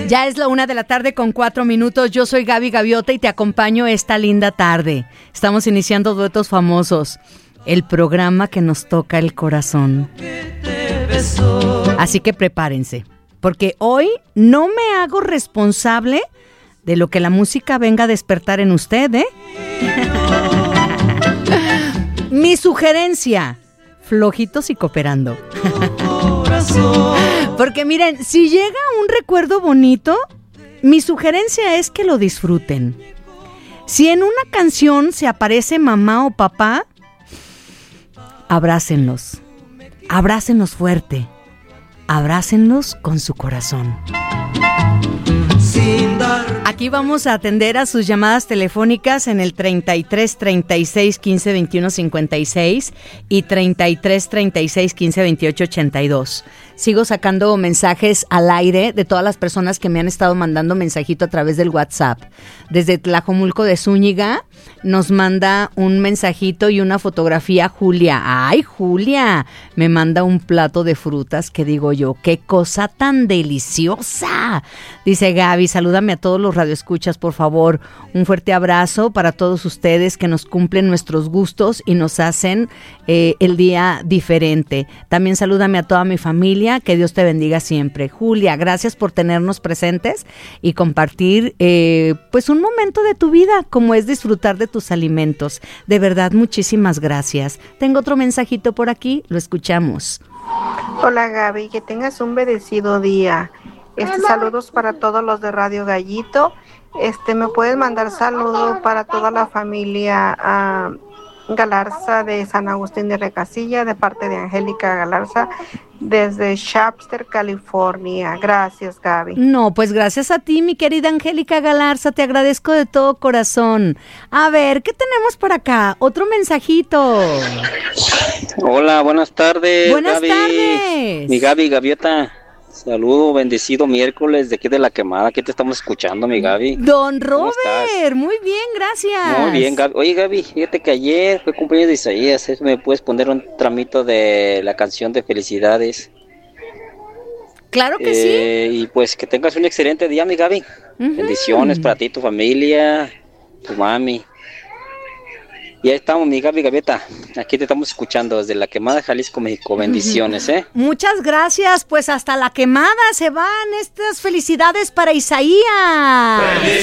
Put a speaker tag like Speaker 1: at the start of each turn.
Speaker 1: Ya es la 1:04 p.m. Yo soy Gaby Gaviota y te acompaño esta linda tarde. Estamos iniciando Duetos Famosos, el programa que nos toca el corazón. Así que prepárense, porque hoy no me hago responsable de lo que la música venga a despertar en usted, ¿eh? Mi sugerencia, flojitos y cooperando. Porque miren, si llega un recuerdo bonito, mi sugerencia es que lo disfruten. Si en una canción se aparece mamá o papá, abrácenlos. Abrácenlos fuerte. Abrácenlos con su corazón. Aquí vamos a atender a sus llamadas telefónicas en el 33 36 15 21 56 y 33 36 15 28 82. Sigo sacando mensajes al aire de todas las personas que me han estado mandando mensajito a través del WhatsApp. Desde Tlajomulco de Zúñiga nos manda un mensajito y una fotografía Julia. ¡Ay, Julia! Me manda un plato de frutas que digo yo, ¡qué cosa tan deliciosa! Dice Gaby, salúdame a todos los radioescuchas, por favor. Un fuerte abrazo para todos ustedes que nos cumplen nuestros gustos y nos hacen el día diferente. También salúdame a toda mi familia. Que Dios te bendiga siempre. Julia, gracias por tenernos presentes y compartir pues un momento de tu vida, como es disfrutar de tus alimentos. De verdad, muchísimas gracias. Tengo otro mensajito por aquí, lo escuchamos.
Speaker 2: Hola Gaby, que tengas un bendecido día. Saludos para todos los de Radio Gallito. Me puedes mandar saludos para toda la familia Galarza de San Agustín de Recasilla, de parte de Angélica Galarza, desde Shapster, California. Gracias, Gaby.
Speaker 1: No, pues gracias a ti, mi querida Angélica Galarza, te agradezco de todo corazón. A ver, ¿qué tenemos por acá? Otro mensajito.
Speaker 3: Hola, buenas tardes.
Speaker 1: Buenas
Speaker 3: Gaby.
Speaker 1: tardes.
Speaker 3: Mi Gaby Gaviota. Saludo, bendecido miércoles de aquí de La Quemada. Aquí te estamos escuchando, mi Gaby.
Speaker 1: Don Robert, muy bien, gracias.
Speaker 3: Muy bien, Gaby. Oye, Gaby, fíjate que ayer fue cumpleaños de Isaías. ¿Me puedes poner un tramito de la canción de felicidades?
Speaker 1: Claro que sí.
Speaker 3: Y pues que tengas un excelente día, mi Gaby. Bendiciones para ti, tu familia, tu mami. Y ahí estamos, mi Gaby Gaviota. Aquí te estamos escuchando desde La Quemada, Jalisco, México. Bendiciones, ¿eh?
Speaker 1: Muchas gracias. Pues hasta La Quemada se van estas felicidades para Isaías.